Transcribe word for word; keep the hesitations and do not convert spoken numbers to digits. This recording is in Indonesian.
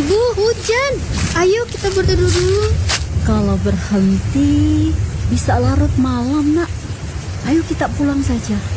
Ibu, hujan. Ayo kita berteduh dulu. Kalau berhenti bisa larut malam, Nak. Ayo kita pulang saja.